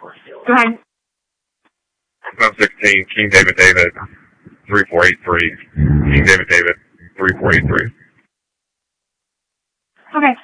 Go ahead. 16, King David David, 3483. King David David, 3483. Okay.